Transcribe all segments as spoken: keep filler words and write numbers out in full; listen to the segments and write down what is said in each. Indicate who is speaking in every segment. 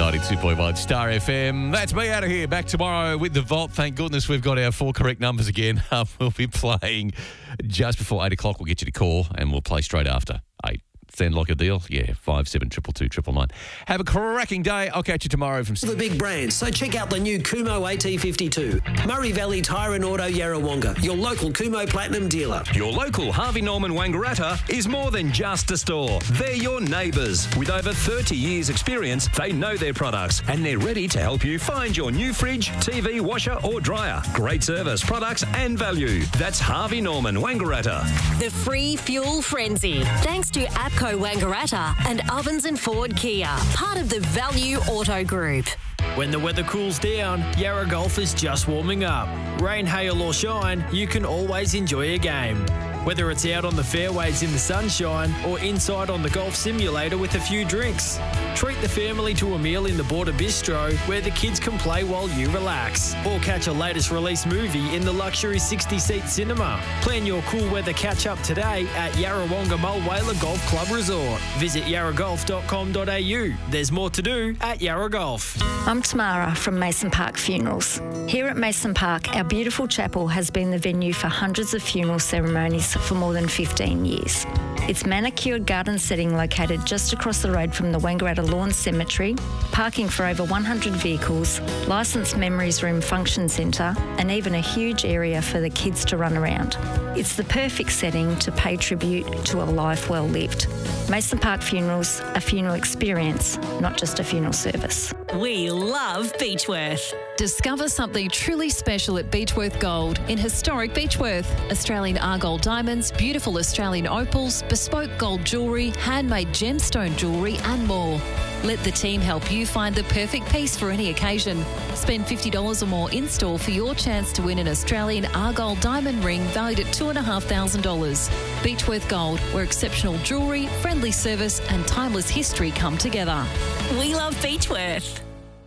Speaker 1: ninety-two point one Star F M. That's me out of here. Back tomorrow with The Vault. Thank goodness we've got our four correct numbers again. Uh, we'll be playing just before eight o'clock. We'll get you to call and we'll play straight after eight. Sound like a deal? Yeah, five seven two two two nine nine. Have a cracking day. I'll catch you tomorrow from...
Speaker 2: The big brands, so check out the new Kumo A T fifty-two. Murray Valley Tyre and Auto Yarrawonga, your local Kumo Platinum dealer.
Speaker 3: Your local Harvey Norman Wangaratta is more than just a store. They're your neighbours. With over thirty years experience, they know their products and they're ready to help you find your new fridge, T V, washer or dryer. Great service, products and value. That's Harvey Norman Wangaratta.
Speaker 4: The free fuel frenzy. Thanks to APCO Wangaratta and Ovens and Ford Kia, part of the Value Auto Group.
Speaker 5: When the weather cools down, Yarra Golf is just warming up. Rain, hail or shine, you can always enjoy a game. Whether it's out on the fairways in the sunshine or inside on the golf simulator with a few drinks. Treat the family to a meal in the Border Bistro where the kids can play while you relax. Or catch a latest release movie in the luxury sixty-seat cinema. Plan your cool weather catch-up today at Yarrawonga Mulwala Golf Club Resort. Visit yarra golf dot com dot a u. There's more to do at Yarra Golf.
Speaker 6: I'm Tamara from Mason Park Funerals. Here at Mason Park, our beautiful chapel has been the venue for hundreds of funeral ceremonies for more than fifteen years. It's manicured garden setting located just across the road from the Wangaratta Lawn Cemetery, parking for over one hundred vehicles, licensed memories room function centre, and even a huge area for the kids to run around. It's the perfect setting to pay tribute to a life well lived. Mason Park Funerals, a funeral experience, not just a funeral service.
Speaker 4: We love Beechworth.
Speaker 7: Discover something truly special at Beechworth Gold in historic Beechworth. Australian Argyle diamonds, beautiful Australian opals, bespoke gold jewellery, handmade gemstone jewellery and more. Let the team help you find the perfect piece for any occasion. Spend fifty dollars or more in-store for your chance to win an Australian Argyle diamond ring valued at two thousand five hundred dollars. Beechworth Gold, where exceptional jewellery, friendly service and timeless history come together.
Speaker 4: We love Beechworth.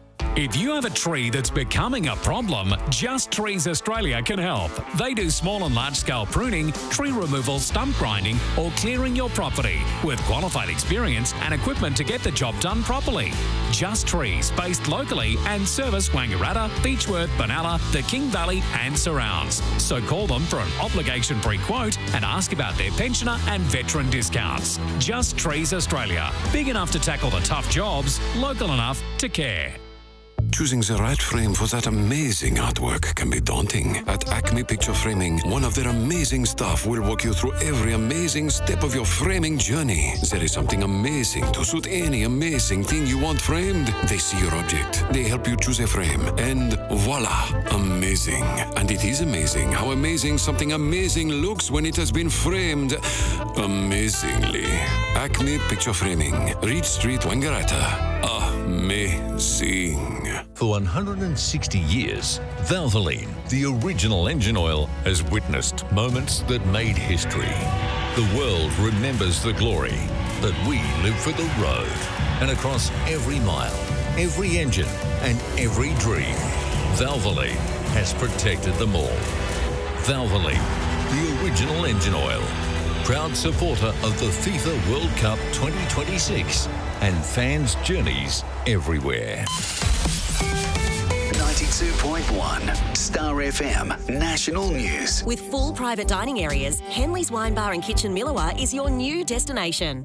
Speaker 8: If you have a tree that's becoming a problem, Just Trees Australia can help. They do small and large scale pruning, tree removal, stump grinding or clearing your property with qualified experience and equipment to get the job done properly. Just Trees, based locally and service Wangaratta, Beechworth, Benalla, the King Valley and surrounds. So call them for an obligation-free quote and ask about their pensioner and veteran discounts. Just Trees Australia. Big enough to tackle the tough jobs, local enough to care.
Speaker 9: Choosing the right frame for that amazing artwork can be daunting. At Acme Picture Framing, one of their amazing staff will walk you through every amazing step of your framing journey. There is something amazing to suit any amazing thing you want framed. They see your object, they help you choose a frame, and voila, amazing. And it is amazing how amazing something amazing looks when it has been framed amazingly. Acme Picture Framing, Reed Street, Wangaratta. Amazing.
Speaker 10: For one hundred sixty years, Valvoline, the original engine oil, has witnessed moments that made history. The world remembers the glory, but we live for the road. And across every mile, every engine, and every dream, Valvoline has protected them all. Valvoline, the original engine oil. Proud supporter of the FIFA World Cup twenty twenty-six and fans' journeys everywhere.
Speaker 11: ninety-two point one Star F M National News.
Speaker 4: With full private dining areas, Henley's Wine Bar and Kitchen Millawa is your new destination.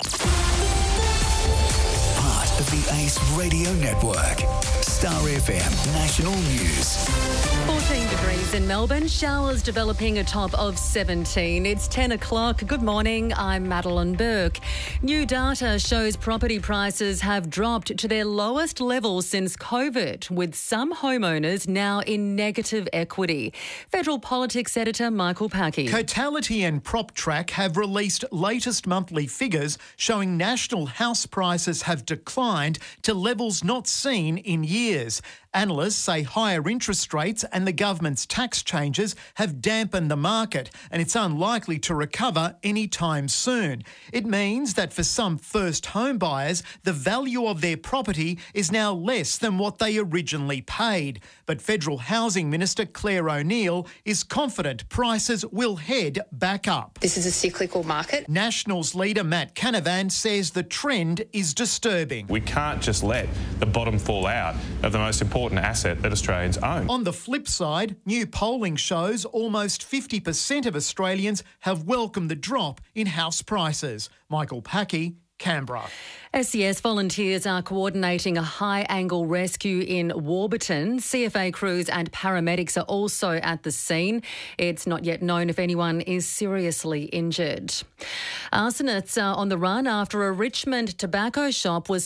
Speaker 11: Part of the Ace Radio Network. Star F M National News.
Speaker 12: fourteen degrees in Melbourne, showers developing a top of seventeen. It's ten o'clock. Good morning, I'm Madeline Burke. New data shows property prices have dropped to their lowest level since COVID, with some homeowners now in negative equity. Federal Politics Editor Michael Packey.
Speaker 13: Cotality and PropTrack have released latest monthly figures showing national house prices have declined to levels not seen in years. Analysts say higher interest rates and the government's tax changes have dampened the market, and it's unlikely to recover anytime soon. It means that for some first home buyers, the value of their property is now less than what they originally paid. But Federal Housing Minister Claire O'Neil is confident prices will head back up.
Speaker 14: This is a cyclical market.
Speaker 13: Nationals leader Matt Canavan says the trend is disturbing.
Speaker 15: We can't just let the bottom fall out of the most important asset that Australians own.
Speaker 13: On the flip side, new polling shows almost fifty percent of Australians have welcomed the drop in house prices. Michael Packey, Canberra.
Speaker 12: S C S volunteers are coordinating a high-angle rescue in Warburton. C F A crews and paramedics are also at the scene. It's not yet known if anyone is seriously injured. Arsonists are on the run after a Richmond tobacco shop was